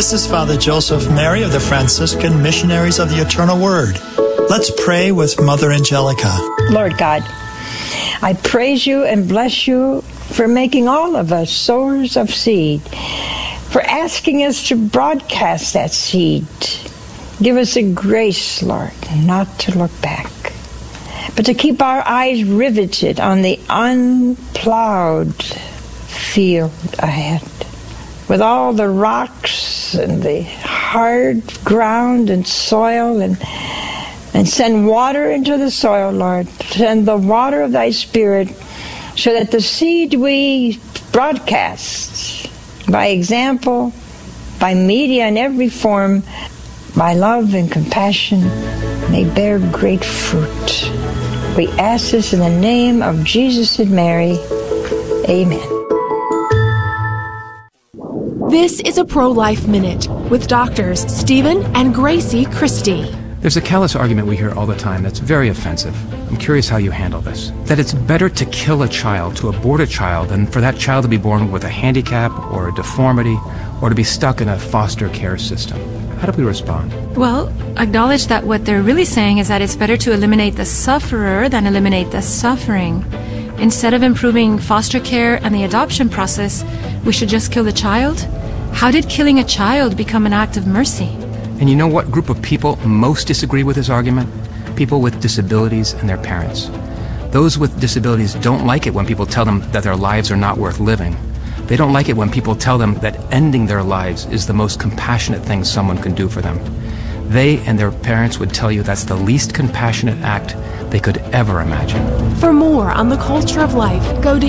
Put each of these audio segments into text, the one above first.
This is Father Joseph Mary of the Franciscan Missionaries of the Eternal Word. Let's pray with Mother Angelica. Lord God, I praise you and bless you for making all of us sowers of seed, for asking us to broadcast that seed. Give us the grace, Lord, not to look back, but to keep our eyes riveted on the unplowed field ahead, with all the rocks and the hard ground and soil, and send water into the soil, Lord. Send the water of thy Spirit so that the seed we broadcast by example, by media in every form, by love and compassion, may bear great fruit. We ask this in the name of Jesus and Mary. Amen. This is a Pro-Life Minute with Doctors Stephen and Gracie Christie. There's a callous argument we hear all the time that's very offensive. I'm curious how you handle this. That it's better to kill a child, to abort a child, than for that child to be born with a handicap or a deformity or to be stuck in a foster care system. How do we respond? Well, acknowledge that what they're really saying is that it's better to eliminate the sufferer than eliminate the suffering. Instead of improving foster care and the adoption process, we should just kill the child? How did killing a child become an act of mercy? And you know what group of people most disagree with this argument? People with disabilities and their parents. Those with disabilities don't like it when people tell them that their lives are not worth living. They don't like it when people tell them that ending their lives is the most compassionate thing someone can do for them. They and their parents would tell you that's the least compassionate act they could ever imagine. For more on the culture of life, go to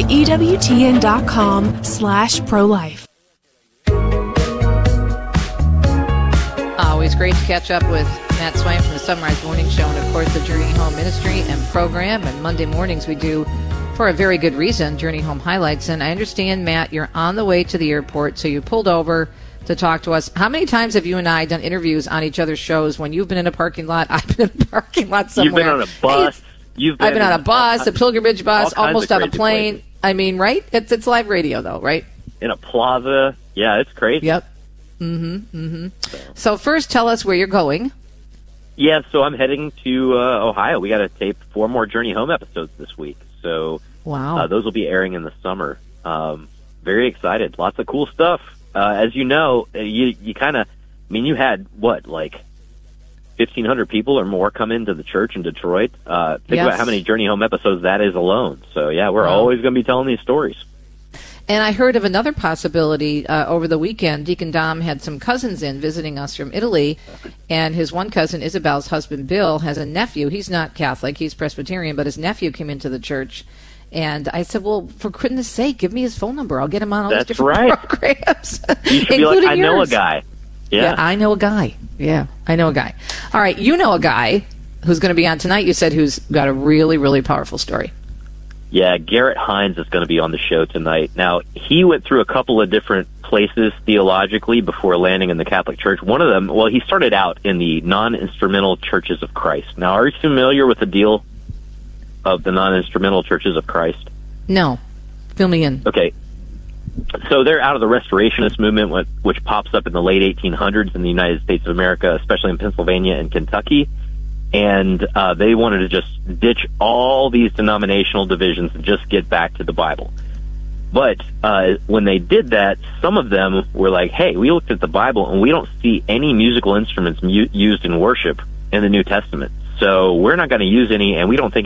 EWTN.com/prolife. Always great to catch up with Matt Swain from the Sunrise Morning Show and, of course, the Journey Home Ministry and program. And Monday mornings we do, for a very good reason, Journey Home Highlights. And I understand, Matt, you're on the way to the airport, so you pulled over to talk to us. How many times have you and I done interviews on each other's shows when you've been in a parking lot, I've been in a parking lot somewhere? You've been on a bus. I've been on a bus, a pilgrimage bus, almost on a plane. Places. I mean, right? It's live radio, though, right? In a plaza. Yeah, it's crazy. Yep. So first, tell us where you're going. Yeah, so I'm heading to Ohio. We got to tape 4 more Journey Home episodes this week. So wow, those will be airing in the summer. Very excited. Lots of cool stuff. As you know, you kind of, you had, what, like 1,500 people or more come into the church in Detroit. Think about how many Journey Home episodes that is alone. So, yeah, we're always going to be telling these stories. And I heard of another possibility over the weekend. Deacon Dom had some cousins in visiting us from Italy, and his one cousin, Isabel's husband, Bill, has a nephew. He's not Catholic, he's Presbyterian, but his nephew came into the church. And I said, well, for goodness sake, give me his phone number. I'll get him on all these different programs. You should be like, I know a guy. Yeah, I know a guy. Yeah, I know a guy. All right, you know a guy who's going to be on tonight, you said, who's got a really, really powerful story. Yeah, Garrett Hines is going to be on the show tonight. Now, he went through a couple of different places theologically before landing in the Catholic Church. One of them, well, he started out in the non-instrumental Churches of Christ. Now, are you familiar with the deal of the non-instrumental Churches of Christ? No. Fill me in. Okay. So they're out of the Restorationist movement, which pops up in the late 1800s in the United States of America, especially in Pennsylvania and Kentucky. And they wanted to just ditch all these denominational divisions and just get back to the Bible. But when they did that, some of them were like, hey, we looked at the Bible and we don't see any musical instruments used in worship in the New Testament. So we're not going to use any, and we don't think